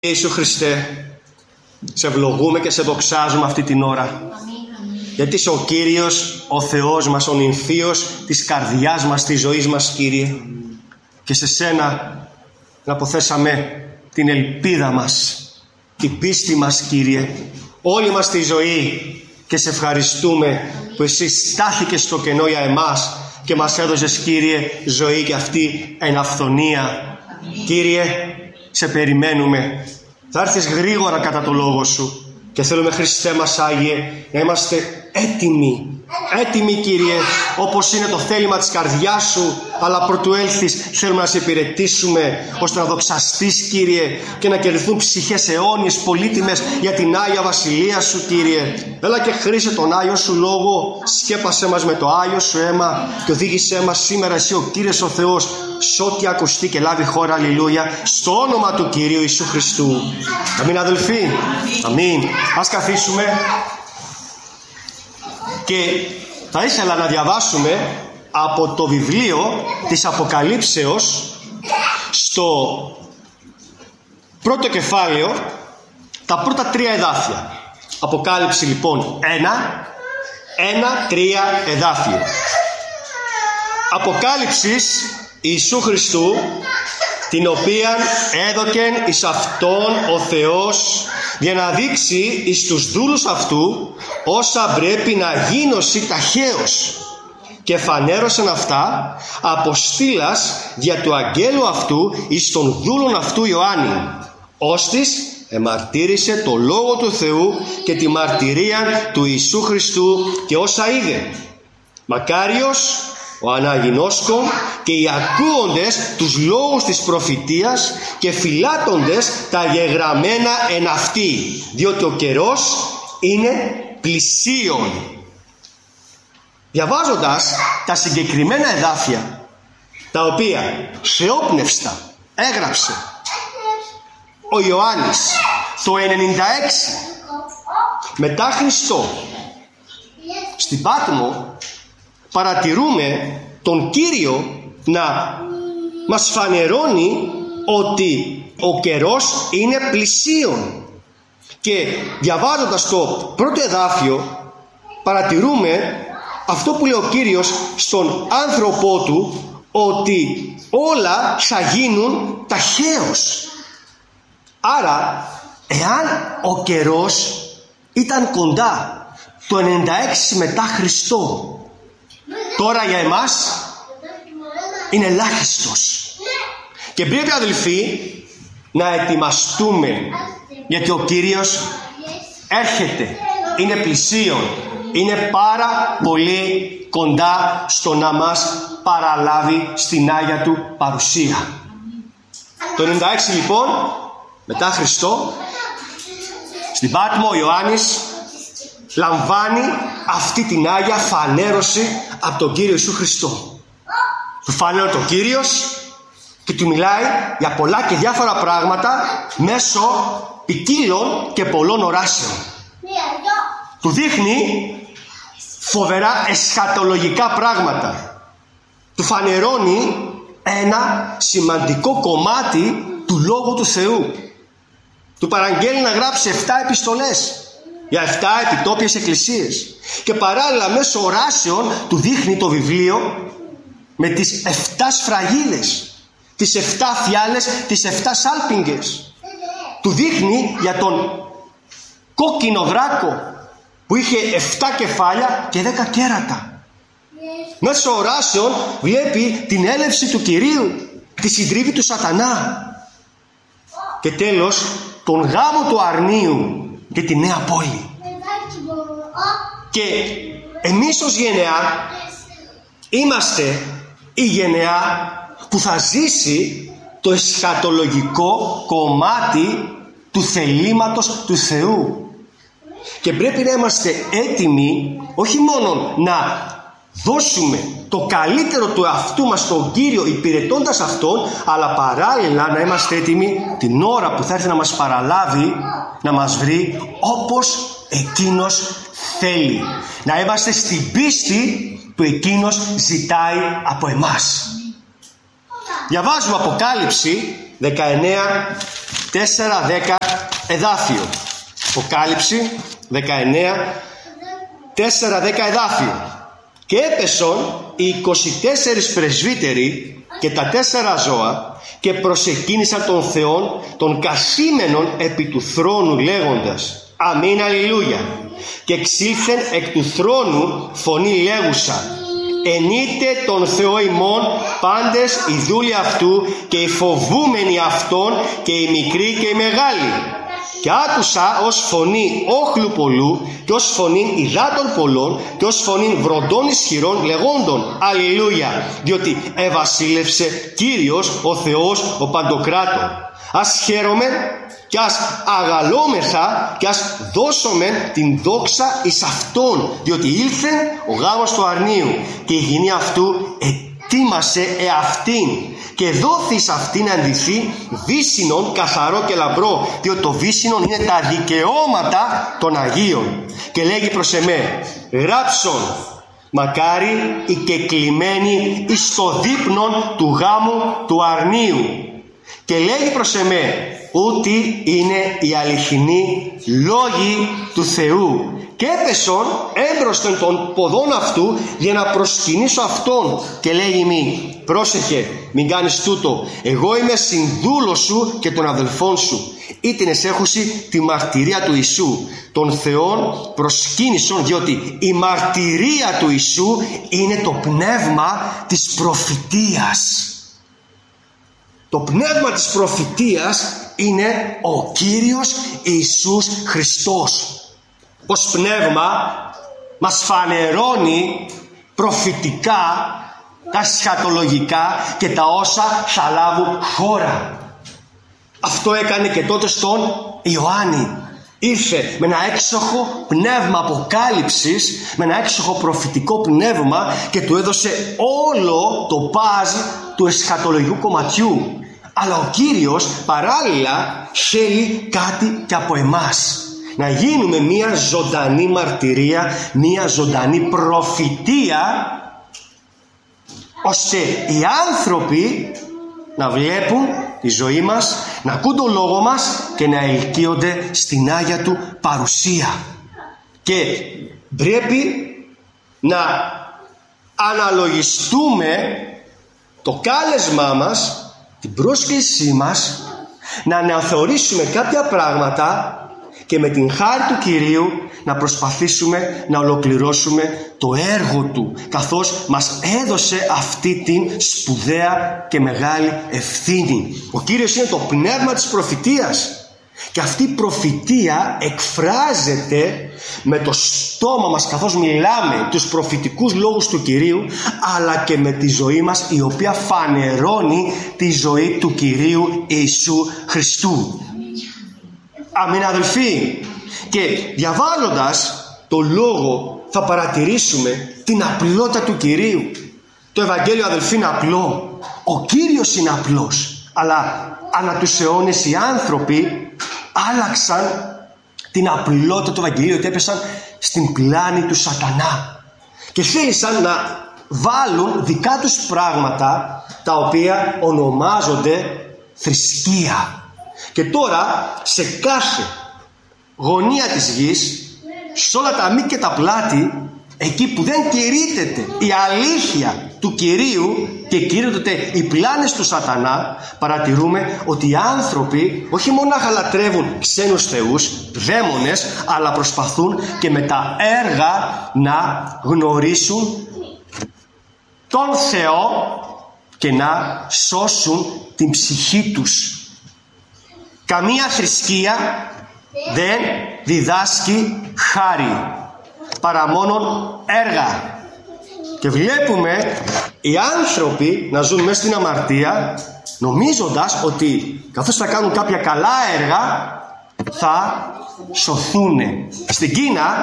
Ιησού Χριστέ, σε ευλογούμε και σε δοξάζουμε αυτή την ώρα. Γιατί είσαι ο Κύριος, ο Θεός μας, ο νυμφίος της καρδιάς μας, της ζωής μας, Κύριε. Και σε Σένα να αποθέσαμε την ελπίδα μας, την πίστη μας, Κύριε, όλη μας τη ζωή. Και σε ευχαριστούμε που Εσύ στάθηκες στο κενό για εμάς και μας έδωσες, Κύριε, ζωή και αυτή εν αυθονία. Κύριε, σε περιμένουμε. Θα έρθεις γρήγορα κατά το λόγο Σου και θέλουμε, Χριστέ μας Άγιε, να είμαστε έτοιμοι. Έτοιμοι, Κύριε, όπως είναι το θέλημα της καρδιάς Σου, αλλά προτού έλθεις θέλουμε να Σε υπηρετήσουμε ώστε να δοξαστείς, Κύριε, και να κερδιθούν ψυχές αιώνιες πολύτιμες για την Άγια Βασιλεία Σου, Κύριε. Έλα και χρήσε τον Άγιο Σου Λόγο, σκέπασέ μας με το Άγιο Σου αίμα και οδήγησέ μας σήμερα Εσύ ο Κύριος ο Θεός σ' ό,τι ακουστεί και λάβει χώρα, αλληλούια, στο όνομα του Κυρίου Ιησού Χριστού. Αμήν, αδελφοί. Αμήν. Ας καθίσουμε. Και θα ήθελα να διαβάσουμε από το βιβλίο της Αποκαλύψεως στο πρώτο κεφάλαιο τα πρώτα 3 εδάφια. Αποκάλυψη λοιπόν 1-3 εδάφιο. Αποκάλυψης Ιησού Χριστού, την οποία έδωκεν εις Αυτόν ο Θεός για να δείξει εις τους δούλους Αυτού όσα πρέπει να γίνωσι ταχαίως, και φανέρωσαν αυτά αποστήλας δια του αγγέλου Αυτού εις των δούλων Αυτού Ιωάννη, ώστις εμαρτύρησε το Λόγο του Θεού και τη μαρτυρία του Ιησού Χριστού και όσα είδε. Μακάριος ο αναγινώσκων και οι ακούοντες τους λόγους της προφητείας και φυλάτοντες τα γεγραμμένα εν αυτή, διότι ο καιρός είναι πλησίον. Διαβάζοντας τα συγκεκριμένα εδάφια, τα οποία θεόπνευστα έγραψε ο Ιωάννης το 96 μετά Χριστό στην Πάτμο, παρατηρούμε τον Κύριο να μας φανερώνει ότι ο καιρός είναι πλησίον. Και διαβάζοντας το πρώτο εδάφιο παρατηρούμε αυτό που λέει ο Κύριος στον άνθρωπό Του, ότι όλα θα γίνουν ταχαίως. Άρα, εάν ο καιρός ήταν κοντά το 96 μετά Χριστό, τώρα για εμάς είναι ελάχιστος. Και πρέπει, αδελφοί, να ετοιμαστούμε, γιατί ο Κύριος έρχεται, είναι πλησίον, είναι πάρα πολύ κοντά στο να μας παραλάβει στην Άγια Του παρουσία. Το 96 λοιπόν μετά Χριστό, στην Πάτμο ο Ιωάννης λαμβάνει αυτή την Άγια φανέρωση από τον Κύριο Ιησού Χριστό. Του φανέρωσε ο Κύριος και του μιλάει για πολλά και διάφορα πράγματα μέσω ποικίλων και πολλών οράσεων. Του δείχνει φοβερά εσχατολογικά πράγματα. Του φανερώνει ένα σημαντικό κομμάτι του Λόγου του Θεού. Του παραγγέλνει να γράψει 7 επιστολές για 7 επιτόπιες εκκλησίες. Και παράλληλα μέσω οράσεων του δείχνει το βιβλίο με τις 7 σφραγίδες, τις 7 φιάλες, τις 7 σάλπιγγες. Του δείχνει για τον κόκκινο δράκο που είχε 7 κεφάλια και 10 κέρατα. Μέσω οράσεων βλέπει την έλευση του Κυρίου, τη συντρίβη του σατανά και τέλος τον γάμο του αρνίου και τη νέα πόλη. Και εμείς ως γενεά είμαστε η γενεά που θα ζήσει το εσχατολογικό κομμάτι του θελήματος του Θεού. Και πρέπει να είμαστε έτοιμοι όχι μόνο να δώσουμε το καλύτερο του εαυτού μας στον Κύριο υπηρετώντας Αυτόν, αλλά παράλληλα να είμαστε έτοιμοι την ώρα που θα έρθει να μας παραλάβει, να μας βρει όπως Εκείνος θέλει. Να είμαστε στην πίστη που Εκείνος ζητάει από εμάς. Διαβάζουμε Αποκάλυψη 19 4-10 εδάφιο. Αποκάλυψη 19, 4-10 εδάφιο. Και έπεσον οι 24 πρεσβύτεροι και τα 4 ζώα και προσεκίνησαν τον Θεόν των κασίμενων επί του θρόνου λέγοντας αμήν αλληλούια. Και εξήλθεν εκ του θρόνου φωνή λέγουσα ενείτε τον Θεό ημών πάντες οι δούλοι αυτού και οι φοβούμενοι αυτόν και οι μικροί και οι μεγάλοι. Και άκουσα ως φωνή όχλου πολλού και ως φωνή υδάτων πολλών και ως φωνή βροντών ισχυρών λεγόντων αλληλούια, διότι εβασίλευσε Κύριος ο Θεός ο Παντοκράτορ. Ας χαίρομαι και ας αγαλόμεθα και ας δώσουμε την δόξα εις Αυτόν, διότι ήλθε ο γάμος του αρνίου και η γυνή αυτού ετοίμασε εαυτήν και δόθη εις αυτήν να ντυθεί βύσσινον καθαρό και λαμπρό, διότι το βύσσινον είναι τα δικαιώματα των Αγίων. Και λέγει προς εμέ γράψον μακάρι οι κεκλημένοι εις το δείπνον του γάμου του αρνίου. Και λέγει προς εμέ ότι είναι οι αληθινοί λόγοι του Θεού. Και έπεσον έμπροσθεν των ποδών αυτού για να προσκυνήσω αυτόν. Και λέγει μη πρόσεχε μην κάνεις τούτο, εγώ είμαι συνδούλος σου και των αδελφών σου. Ήτινες έχουσι τη μαρτυρία του Ιησού. Των Θεών προσκύνησον, διότι η μαρτυρία του Ιησού είναι το πνεύμα της προφητείας. Το πνεύμα της προφητείας είναι ο Κύριος Ιησούς Χριστός. Ως πνεύμα μας φανερώνει προφητικά τα σχατολογικά και τα όσα θα λάβουν χώρα. Αυτό έκανε και τότε στον Ιωάννη. Ήρθε με ένα έξοχο πνεύμα αποκάλυψης, με ένα έξοχο προφητικό πνεύμα και του έδωσε όλο το παζ του εσχατολογικού κομματιού. Αλλά ο Κύριος παράλληλα θέλει κάτι και από εμάς. Να γίνουμε μια ζωντανή μαρτυρία, μια ζωντανή προφητεία, ώστε οι άνθρωποι να βλέπουν τη ζωή μας, να ακούν τον λόγο μας και να ελκύονται στην Άγια Του παρουσία. Και πρέπει να αναλογιστούμε το κάλεσμά μας, την πρόσκλησή μας, να αναθεωρήσουμε κάποια πράγματα και με την χάρη του Κυρίου να προσπαθήσουμε να ολοκληρώσουμε το έργο Του, καθώς μας έδωσε αυτή την σπουδαία και μεγάλη ευθύνη. Ο Κύριος είναι το πνεύμα της προφητείας και αυτή η προφητεία εκφράζεται με το στόμα μας καθώς μιλάμε τους προφητικούς λόγους του Κυρίου, αλλά και με τη ζωή μας, η οποία φανερώνει τη ζωή του Κυρίου Ιησού Χριστού. Αμήν αδελφοί. Και διαβάζοντας το λόγο θα παρατηρήσουμε την απλότητα του Κυρίου. Το Ευαγγέλιο αδελφοί είναι απλό, ο Κύριος είναι απλός, αλλά ανά τους αιώνες οι άνθρωποι άλλαξαν την απλότητα του Ευαγγελίου και έπεσαν στην πλάνη του σατανά και θέλησαν να βάλουν δικά τους πράγματα τα οποία ονομάζονται θρησκεία. Και τώρα σε κάθε γωνία της γης, σε όλα τα μήκη και τα πλάτη, εκεί που δεν κηρύττεται η αλήθεια του Κυρίου και κηρύττονται οι πλάνες του σατανά, παρατηρούμε ότι οι άνθρωποι όχι μόνο λατρεύουν ξένους θεούς, δαίμονες, αλλά προσπαθούν και με τα έργα να γνωρίσουν τον Θεό και να σώσουν την ψυχή τους. Καμία θρησκεία δεν διδάσκει χάρη, παρά μόνον έργα. Και βλέπουμε οι άνθρωποι να ζουν μέσα στην αμαρτία, νομίζοντας ότι καθώς θα κάνουν κάποια καλά έργα θα σωθούν. Στην Κίνα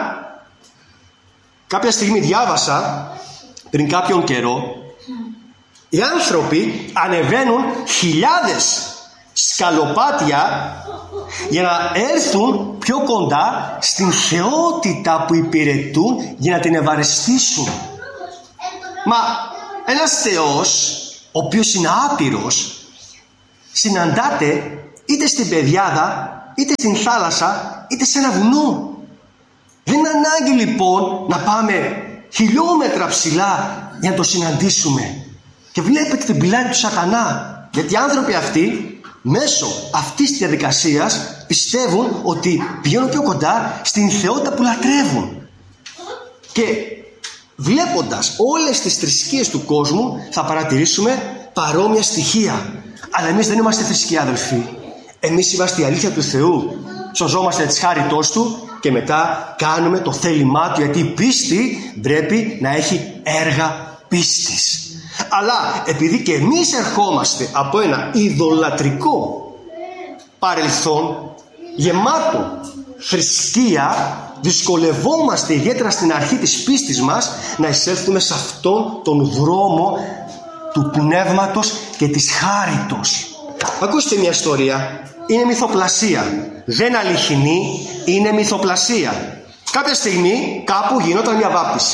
κάποια στιγμή διάβασα πριν κάποιον καιρό, οι άνθρωποι ανεβαίνουν χιλιάδες σκαλοπάτια για να έρθουν πιο κοντά στην θεότητα που υπηρετούν, για να την ευαρεστήσουν. Μα ένας Θεός, ο οποίος είναι άπειρος, συναντάται είτε στην πεδιάδα, είτε στην θάλασσα, είτε σε ένα βουνό. Δεν είναι ανάγκη λοιπόν να πάμε χιλιόμετρα ψηλά για να το συναντήσουμε. Και βλέπετε την πλάτη του σατανά. Γιατί οι άνθρωποι αυτοί μέσω αυτής της διαδικασίας πιστεύουν ότι πηγαίνουν πιο κοντά στην θεότητα που λατρεύουν. Και βλέποντας όλες τις θρησκείες του κόσμου θα παρατηρήσουμε παρόμοια στοιχεία. Αλλά εμείς δεν είμαστε θρησκεία, αδελφοί. Εμείς είμαστε η αλήθεια του Θεού. Σωζόμαστε της χάριτός Του και μετά κάνουμε το θέλημά Του, γιατί η πίστη πρέπει να έχει έργα πίστης. Αλλά επειδή και εμείς ερχόμαστε από ένα ειδωλατρικό παρελθόν γεμάτο θρησκεία, δυσκολευόμαστε ιδιαίτερα στην αρχή της πίστης μας να εισέλθουμε σε αυτόν τον δρόμο του πνεύματος και της χάριτος. Ακούστε μια ιστορία. Είναι μυθοπλασία. Δεν αληθινή, είναι μυθοπλασία. Κάποια στιγμή κάπου γινόταν μια βάπτιση.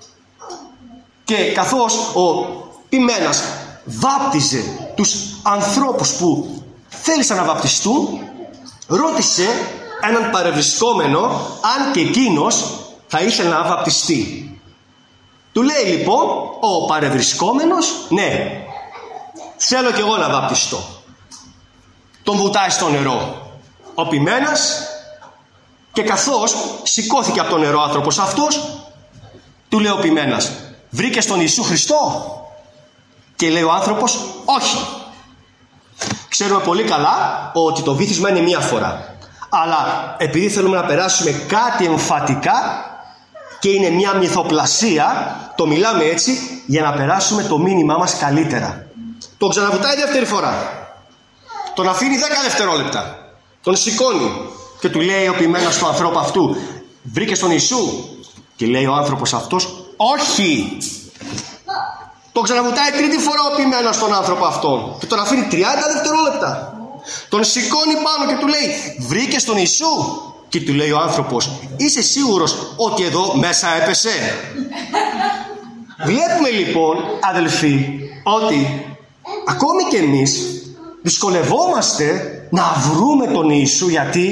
Και καθώς ο ποιμένας βάπτιζε τους ανθρώπους που θέλησαν να βαπτιστούν, ρώτησε έναν παρευρισκόμενο αν και εκείνος θα ήθελε να βαπτιστεί. Του λέει λοιπόν ο παρευρισκόμενος, ναι, θέλω κι εγώ να βαπτιστώ. Τον βουτάει στο νερό ο ποιμένας και καθώς σηκώθηκε από το νερό ο άνθρωπος αυτός, του λέει ο ποιμένας, βρήκες τον Ιησού Χριστό? Και λέει ο άνθρωπος, όχι. Ξέρουμε πολύ καλά ότι το βύθισμα είναι μία φορά. Αλλά επειδή θέλουμε να περάσουμε κάτι εμφατικά και είναι μια μυθοπλασία, το μιλάμε έτσι για να περάσουμε το μήνυμά μας καλύτερα. Τον ξαναβουτάει δεύτερη φορά. Τον αφήνει 10 δευτερόλεπτα. Τον σηκώνει και του λέει ο ποιμένος του ανθρώπου αυτού, βρήκες τον Ιησού? Και λέει ο άνθρωπος αυτός, όχι. Τον ξαναβουτάει τρίτη φορά ο ποιμένος τον άνθρωπο αυτόν και τον αφήνει 30 δευτερόλεπτα. Τον σηκώνει πάνω και του λέει, βρήκες τον Ιησού? Και του λέει ο άνθρωπος, είσαι σίγουρος ότι εδώ μέσα έπεσε? Βλέπουμε λοιπόν, αδελφοί, ότι ακόμη και εμείς δυσκολευόμαστε να βρούμε τον Ιησού. Γιατί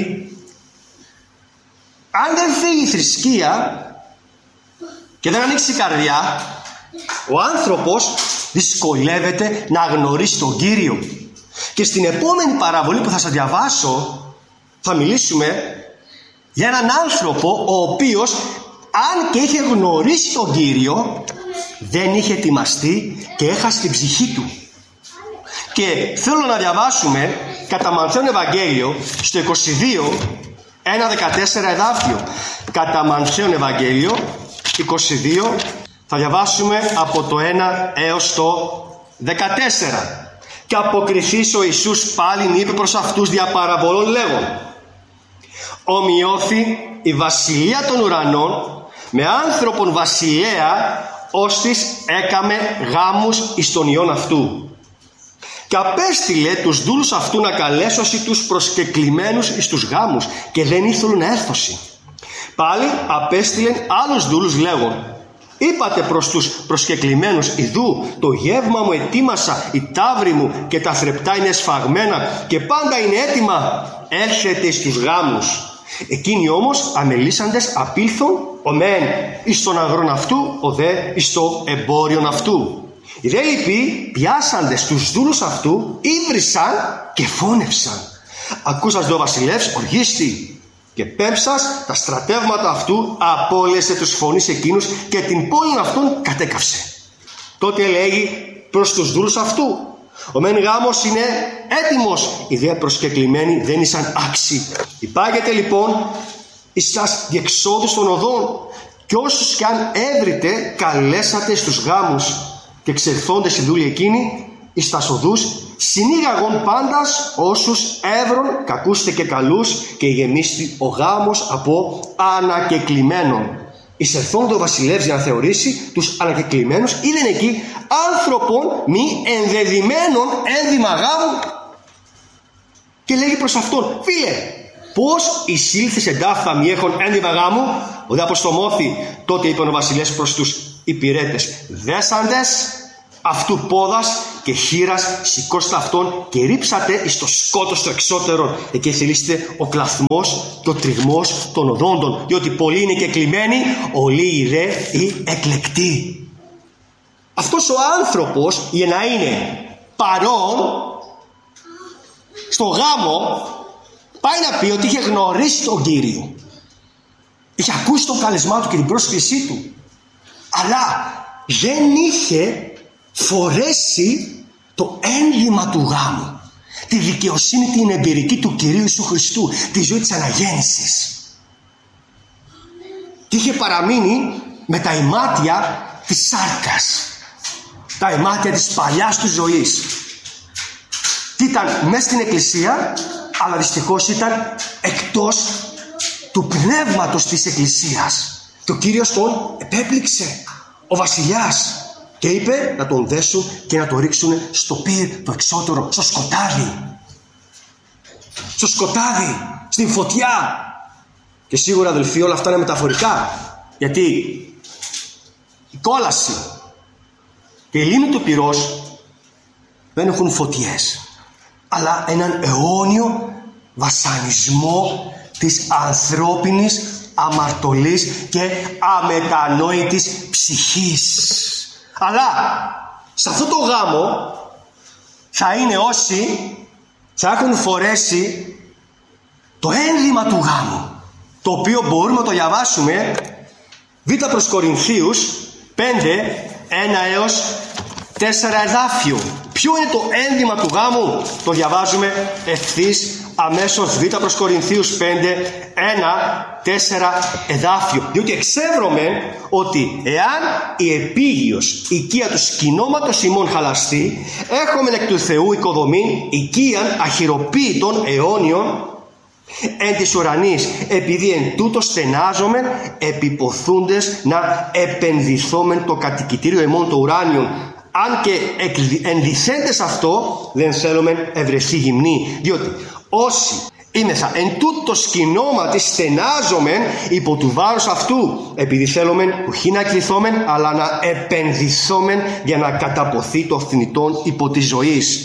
αν δεν φύγει η θρησκεία και δεν ανοίξει η καρδιά, ο άνθρωπος δυσκολεύεται να γνωρίσει τον Κύριο. Και στην επόμενη παραβολή που θα σας διαβάσω θα μιλήσουμε για έναν άνθρωπο ο οποίος, αν και είχε γνωρίσει τον Κύριο, δεν είχε ετοιμαστεί και έχασε την ψυχή του. Και θέλω να διαβάσουμε κατά Μανθαίον Ευαγγέλιο στο 22, 1-14 εδάφιο. Κατά Μανθαίον Ευαγγέλιο 22 θα διαβάσουμε από το 1 έως το 14. Και αποκριθείς ο Ιησούς πάλιν είπε προς αυτούς δια παραβολών λέγον, ομοιώθη η βασιλεία των ουρανών με άνθρωπον βασιλέα, ώστις έκαμε γάμους εις τον ιόν αυτού. Και απέστειλε τους δούλους αυτού να καλέσωσι τους προσκεκλημένους εις τους γάμους, και δεν ήθελουν να έρθωσι. Πάλι απέστειλεν άλλους δούλους λέγον, είπατε προς τους προσκεκλημένους, ιδού το γεύμα μου ετοίμασα, η ταύρη μου και τα θρεπτά είναι σφαγμένα και πάντα είναι έτοιμα, έρχεται εις τους γάμους. Εκείνοι όμως αμελήσαντες απήλθον, ο μεν εις τον αγρόν αυτού, ο δε εις το εμπόριον αυτού. Οι δε λοιποί πιάσαντες τους δούλους αυτού, ήβρισαν και φώνευσαν. Ακούσας δε ο βασιλεύς οργίστη, και πέμψας τα στρατεύματα αυτού απόλυσε τους φωνείς εκείνους και την πόλη αυτών κατέκαυσε. Τότε λέγει προς τους δούλους αυτού, ο μεν γάμος είναι έτοιμος, οι δε προσκεκλημένοι δεν ήσαν άξιοι. Υπάγεται λοιπόν εις τας διεξόδους των οδών, και όσους κι αν έβρετε καλέσατε στους γάμους, και ξερθόντες οι δούλοι εκείνοι εις τας οδούς συνήγαγον πάντας όσους έβρον κακούστε και καλούς, και γεμίστη ο γάμος από ανακεκλημένων. Εισερθόντο ο βασιλεύς για να θεωρήσει τους ανακεκλημένους, είδεν εκεί άνθρωπον μη ενδεδειμένων ένδυμα γάμου, και λέγει προς αυτόν, φίλε, πώς εισήλθες εντάφθα μη έχων ένδυμα γάμου? Ο δε αποστομώθη. Τότε είπε ο βασιλεύς προς τους υπηρέτες, δέσαντες αυτού πόδας και χήρας σηκώστε αυτόν και ρίψατε εις το σκότος το εξώτερο. Εκεί θελήσετε ο κλαθμός και ο τριγμός των οδόντων, διότι πολλοί είναι και κλειμένοι, ολοί ρε ή εκλεκτοί. Αυτός ο άνθρωπος για να είναι παρόν στο γάμο πάει να πει ότι είχε γνωρίσει τον Κύριο, είχε ακούσει το καλεσμά του και την πρόσκλησή του, αλλά δεν είχε φορέσει το ένδυμα του γάμου, τη δικαιοσύνη την εμπειρική του Κυρίου Ιησού Χριστού, τη ζωή της αναγέννησης, και είχε παραμείνει με τα ημάτια της σάρκας, τα ημάτια της παλιάς του ζωής. Και ήταν μέσα στην εκκλησία, αλλά δυστυχώς ήταν εκτός του πνεύματος της εκκλησίας. Και ο Κύριος τον επέπληξε, ο βασιλιάς, και είπε να τον δέσουν και να τον ρίξουν στο πύρ το εξώτερο, στο σκοτάδι. Στο σκοτάδι, στην φωτιά. Και σίγουρα, αδελφοί, όλα αυτά είναι μεταφορικά, γιατί η κόλαση και η λίμνη του πυρός δεν έχουν φωτιές, αλλά έναν αιώνιο βασανισμό της ανθρώπινης αμαρτωλής και αμετανόητης ψυχής. Αλλά σε αυτό το γάμο θα είναι όσοι θα έχουν φορέσει το ένδυμα του γάμου, το οποίο μπορούμε να το διαβάσουμε Β' προς Κορινθίους 5, 1 έως 4 εδάφιο. Ποιο είναι το ένδυμα του γάμου? Το διαβάζουμε ευθύς αμέσως. Β' προς Κορινθίους 5, 1, 4 εδάφιο. Διότι εξεύρωμεν ότι εάν η επίγειος οικία του σκηνώματος ημών χαλαστεί, έχομεν εκ του Θεού οικοδομήν οικίαν αχυροποίητων αιώνιων εν της ουρανής, επειδή εν τούτο στενάζομεν επιποθούντες να επενδυθόμεν το κατοικητήριο ημών το ουράνιον. Αν και ενδυθέντες αυτό, δεν θέλουμε ευρεθεί γυμνή, διότι όσοι είμεθα εν τούτο σκηνώματι στενάζομεν υπό του βάρους αυτού, επειδή θέλουμε όχι να κληθόμεν, αλλά να επενδυθόμεν για να καταποθεί το θνητόν υπό της ζωής.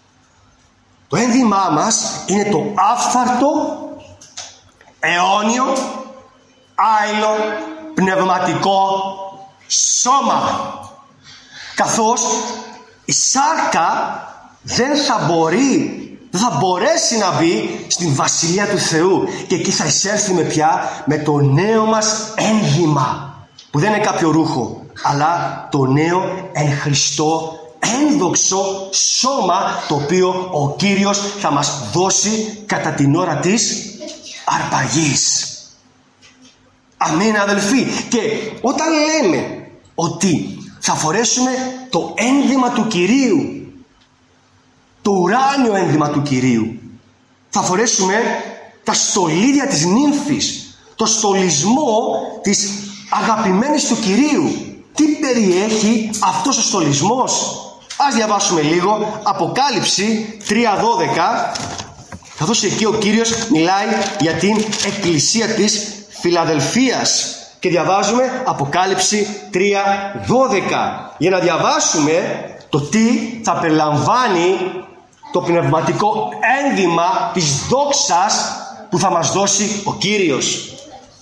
Το ένδυμά μας είναι το άφθαρτο, αιώνιο, άειλο, πνευματικό σώμα. Καθώς η σάρκα δεν θα μπορέσει να μπει στην Βασιλεία του Θεού, και εκεί θα εισέλθουμε πια με το νέο μας ένδυμα, που δεν είναι κάποιο ρούχο, αλλά το νέο εν Χριστώ ένδοξο σώμα, το οποίο ο Κύριος θα μας δώσει κατά την ώρα της αρπαγής. Αμήν, αδελφοί. Και όταν λέμε ότι θα φορέσουμε το ένδυμα του Κυρίου, το ουράνιο ένδυμα του Κυρίου, θα φορέσουμε τα στολίδια της νύμφης, το στολισμό της αγαπημένης του Κυρίου. Τι περιέχει αυτός ο στολισμός? Ας διαβάσουμε λίγο Αποκάλυψη 3:12, καθώς εκεί ο Κύριος μιλάει για την εκκλησία της Φιλαδελφίας, και διαβάζουμε Αποκάλυψη 3:12 για να διαβάσουμε το τι θα περιλαμβάνει το πνευματικό ένδυμα της δόξας που θα μας δώσει ο Κύριος.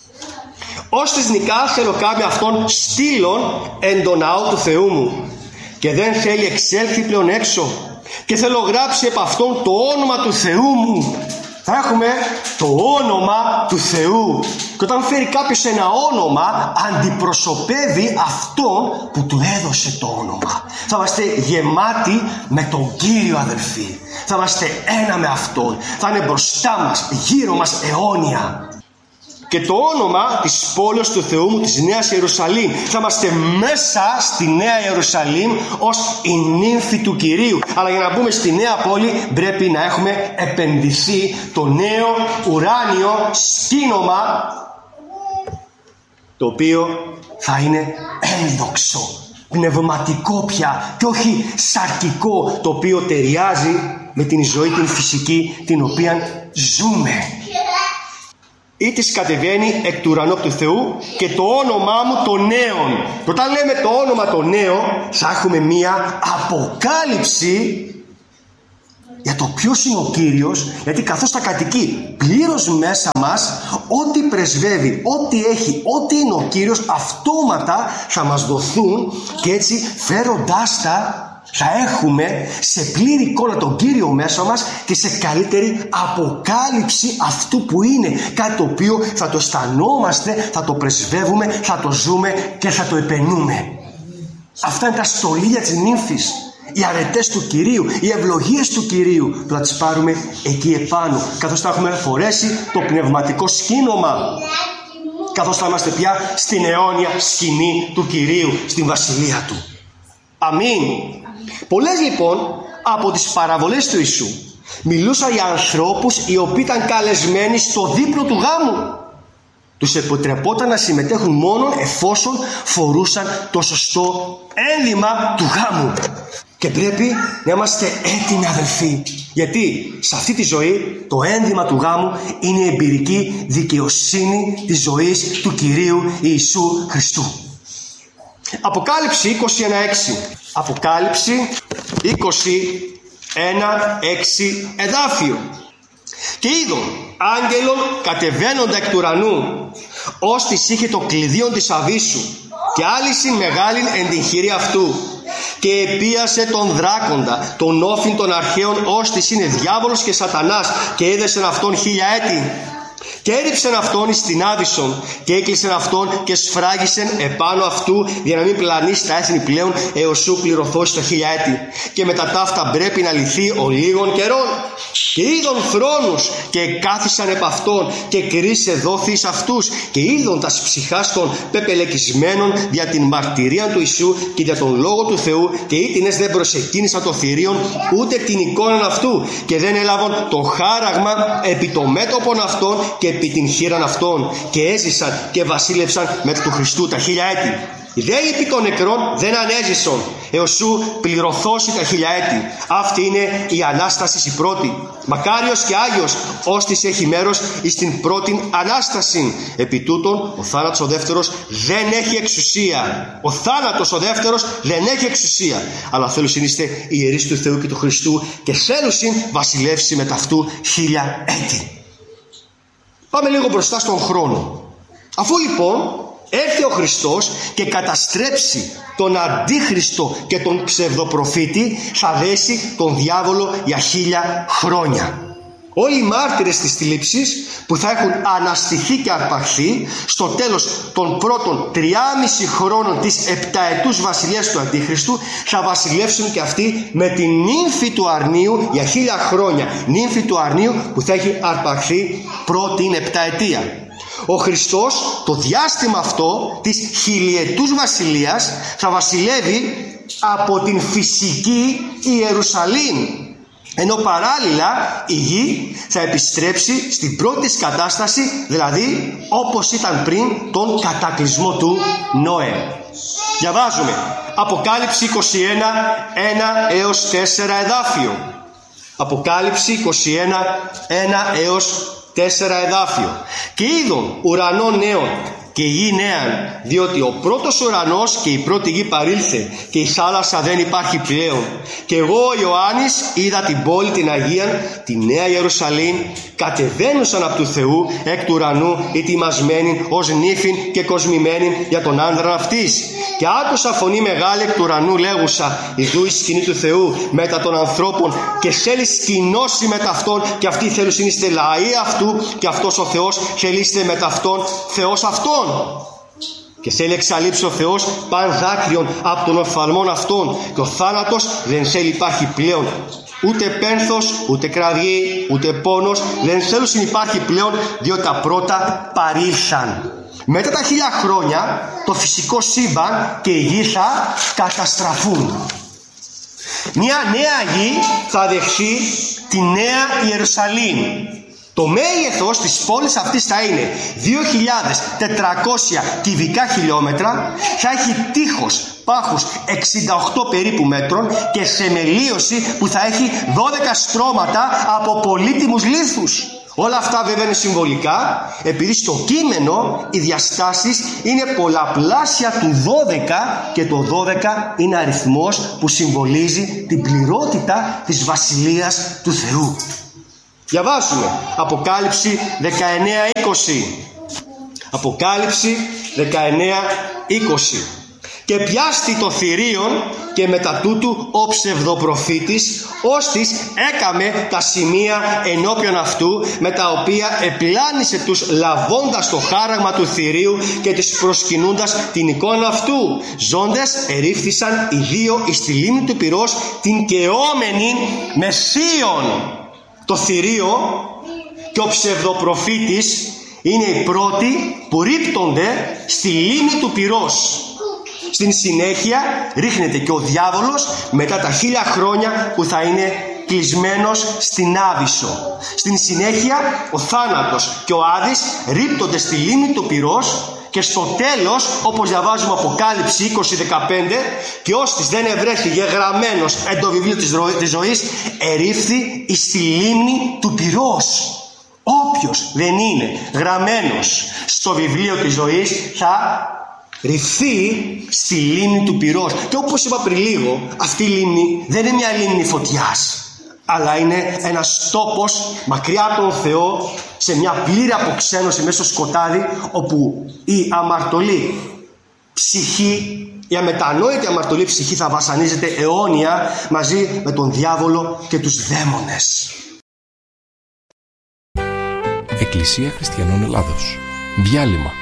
Ως της νικά θέλω κάμια αυτόν στήλων εν το ναό του Θεού μου, και δεν θέλει εξέλθει πλέον έξω, και θέλω γράψει επ' αυτόν το όνομα του Θεού μου. Θα έχουμε το όνομα του Θεού, και όταν φέρει κάποιος ένα όνομα, αντιπροσωπεύει αυτόν που του έδωσε το όνομα. Θα είμαστε γεμάτοι με τον Κύριο, αδελφοί. Θα είμαστε ένα με αυτόν. Θα είναι μπροστά μας, γύρω μας αιώνια. Και το όνομα της πόλης του Θεού μου, της Νέας Ιερουσαλήμ. Θα είμαστε μέσα στη Νέα Ιερουσαλήμ ως η νύμφη του Κυρίου. Αλλά για να μπούμε στη Νέα Πόλη πρέπει να έχουμε επενδυθεί το νέο ουράνιο σκήνομα, το οποίο θα είναι ένδοξο, πνευματικό πια, και όχι σαρκικό, το οποίο ταιριάζει με την ζωή την φυσική την οποία ζούμε. ή της κατεβαίνει εκ του ουρανού του Θεού και το όνομά μου το νέον. Και όταν λέμε το όνομα το νέο, θα έχουμε μία αποκάλυψη για το ποιος είναι ο Κύριος, γιατί καθώς τα κατοικεί πλήρως μέσα μας, ό,τι πρεσβεύει, ό,τι έχει, ό,τι είναι ο Κύριος, αυτόματα θα μας δοθούν και έτσι φέροντάς τα θα έχουμε σε πλήρη εικόνα τον Κύριο μέσα μας και σε καλύτερη αποκάλυψη αυτού που είναι, κάτι το οποίο θα το αισθανόμαστε, θα το πρεσβεύουμε, θα το ζούμε και θα το επενούμε. Αυτά είναι τα στολίδια της νύμφης, οι αρετές του Κυρίου, οι ευλογίες του Κυρίου που θα τις πάρουμε εκεί επάνω, καθώς θα έχουμε φορέσει το πνευματικό σκήνομα, καθώς θα είμαστε πια στην αιώνια σκηνή του Κυρίου, στην βασιλεία του. Αμήν. Πολλές λοιπόν από τις παραβολές του Ιησού μιλούσαν για ανθρώπους οι οποίοι ήταν καλεσμένοι στο δείπνο του γάμου. Τους επιτρεπόταν να συμμετέχουν μόνο εφόσον φορούσαν το σωστό ένδυμα του γάμου. Και πρέπει να είμαστε έτοιμοι, αδελφοί, γιατί σε αυτή τη ζωή το ένδυμα του γάμου είναι η εμπειρική δικαιοσύνη της ζωής του Κυρίου Ιησού Χριστού. Αποκάλυψη 21:6. Αποκάλυψη 21:6 εδάφιο. Και είδον άγγελον κατεβαίνοντα εκ του ουρανού, ως της είχε το κλειδίον της αβύσσου, και άλυσιν μεγάλην εν την χειρή αυτού, και επίασε τον δράκοντα, τον όφιν των αρχαίων, ως της είναι διάβολος και σατανάς, και έδεσεν αυτόν 1000 έτη. Και έριψεν αυτόν εις την άβυσσον, και έκλεισεν αυτόν και σφράγισεν επάνω αυτού, για να μην πλανήσει τα έθνη πλέον, έως σου πληρωθώσει τα 1000 έτη. Και μετά ταύτα πρέπει να λυθεί ο λίγων καιρών. Και είδον θρόνους, και κάθισαν επ' αυτόν, και κρίσε δόθη εις αυτούς. Και είδον τας ψυχάς των πεπελεκισμένων δια την μαρτυρία του Ιησού και για τον λόγο του Θεού, και ήτινες δεν προσεκίνησαν το θηρίον, ούτε την εικόνα αυτού, και δεν έλαβαν το χάραγμα επί το μέτωπον αυτών και επί την χείραν αυτών, και έζησαν και βασίλευσαν με του Χριστού τα 1000 έτη. Οι δε επί των νεκρών δεν ανέζησον, έως σου πληρωθώσει τα 1000 έτη. Αυτή είναι η Ανάσταση η πρώτη. Μακάριος και Άγιος ως της έχει μέρος εις την πρώτην Ανάσταση. Επί τούτον ο θάνατος ο δεύτερος δεν έχει εξουσία. Ο θάνατος ο δεύτερος δεν έχει εξουσία. Αλλά θέλουσιν είστε ιερείς του Θεού και του Χριστού, και θέλουσιν βασιλεύσει με ταυτού 1000 έτη. Πάμε λίγο μπροστά στον χρόνο. Αφού λοιπόν έρθει ο Χριστός και καταστρέψει τον αντίχριστο και τον ψευδοπροφήτη, θα δέσει τον διάβολο για 1000 χρόνια. Όλοι οι μάρτυρες της θλίψης που θα έχουν αναστηθεί και αρπαχθεί στο τέλος των πρώτων 3,5 χρόνων της 7ετούς βασιλείας του Αντίχριστου, θα βασιλεύσουν και αυτοί με την νύμφη του αρνίου για 1000 χρόνια. Νύμφη του αρνίου που θα έχει αρπαχθεί πρώτη 7ετία. Ο Χριστός το διάστημα αυτό της 1000ετούς βασιλείας θα βασιλεύει από την φυσική Ιερουσαλήμ, ενώ παράλληλα η γη θα επιστρέψει στην πρώτη της κατάσταση, δηλαδή όπως ήταν πριν τον κατακλυσμό του Νόε. Διαβάζουμε Αποκάλυψη 21, 1 έως 4 εδάφιο. Αποκάλυψη 21, 1 έως 4 εδάφιο. Και είδον ουρανό νέον και γη νέαν, διότι ο πρώτος ουρανός και η πρώτη γη παρήλθε, και η θάλασσα δεν υπάρχει πλέον. Και εγώ ο Ιωάννης είδα την πόλη την Αγία, τη Νέα Ιερουσαλήμ, κατεβαίνουσαν από του Θεού εκ του ουρανού, ετοιμασμένη ως νύφην και κοσμημένη για τον άνδρα αυτής. Και άκουσα φωνή μεγάλη εκ του ουρανού λέγουσα, ιδού η σκηνή του Θεού μετά των ανθρώπων, και θέλει σκηνώσει μετά αυτόν, και αυτοί θέλουν είστε λαοί αυτού, και αυτός ο Θεός θέλει μετά αυτόν Θεός αυτόν. Και θέλει εξαλείψει ο Θεός παν δάκρυον από των οφθαλμών αυτών, και ο θάνατος δεν θέλει υπάρχει πλέον, ούτε πένθος, ούτε κραυγή, ούτε πόνος δεν θέλουν υπάρχει πλέον, διότι τα πρώτα παρήλθαν. Μετά τα 1000 χρόνια το φυσικό σύμπαν και η γη θα καταστραφούν. Μια νέα γη θα δεχθεί τη Νέα Ιερουσαλήμ. Το μέγεθος της πόλης αυτής θα είναι 2.400 κυβικά χιλιόμετρα, θα έχει τείχος, πάχους 68 περίπου μέτρων και θεμελίωση που θα έχει 12 στρώματα από πολύτιμους λίθους. Όλα αυτά βέβαια είναι συμβολικά, επειδή στο κείμενο οι διαστάσεις είναι πολλαπλάσια του 12 και το 12 είναι αριθμός που συμβολίζει την πληρότητα της Βασιλείας του Θεού. Διαβάζουμε Αποκάλυψη 19:20. Αποκάλυψη 19:20. Και πιάστη το θηρίον και μετά τούτου ο ψευδοπροφήτης, ώστις έκαμε τα σημεία ενώπιον αυτού, με τα οποία επλάνησε τους λαβώντας το χάραγμα του θηρίου και τις προσκυνούντας την εικόνα αυτού. Ζώντες ερίφθησαν οι δύο εις τη λίμνη του πυρός, την καιόμενη μεσίων. Το θηρίο και ο ψευδοπροφήτης είναι οι πρώτοι που ρίπτονται στη λίμνη του πυρός. Στην συνέχεια ρίχνεται και ο διάβολος μετά τα 1000 χρόνια που θα είναι κλεισμένος στην Άβυσσο. Στην συνέχεια ο θάνατος και ο Άδης ρίπτονται στη λίμνη του πυρός και στο τέλος, όπως διαβάζουμε Αποκάλυψη 20:15, και ώστις δεν ευρέθη γεγραμμένος εν το βιβλίο της ζωής, ερίφθη εις τη λίμνη του πυρός. Όποιος δεν είναι γραμμένος στο βιβλίο της ζωής θα ρυφθεί στη λίμνη του πυρός. Και όπως είπα πριν λίγο, αυτή η λίμνη δεν είναι μια λίμνη φωτιάς, αλλά είναι ένας τόπος μακριά από τον Θεό, σε μια πλήρη αποξένωση μέσα στο σκοτάδι, όπου η αμαρτωλή ψυχή, η αμετανόητη αμαρτωλή ψυχή θα βασανίζεται αιώνια μαζί με τον διάβολο και τους δαίμονες. Εκκλησία Χριστιανών Ελλάδος. Διάλειμμα.